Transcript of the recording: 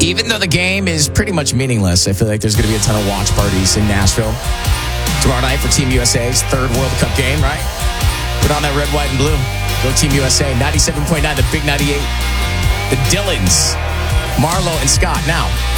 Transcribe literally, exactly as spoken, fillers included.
Even though the game is pretty much meaningless, I feel like there's going to be a ton of watch parties in Nashville tomorrow night for Team U S A's third World Cup game, right? Put on that red, white, and blue. Go Team U S A. ninety-seven point nine, the Big ninety-eight. The Dillons, Marlo and Scott. Now,